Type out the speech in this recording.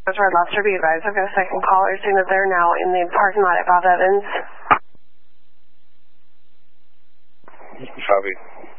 Red Lobster, be advised. I've got a second caller saying that they're now in the parking lot at Bob Evans. Copy.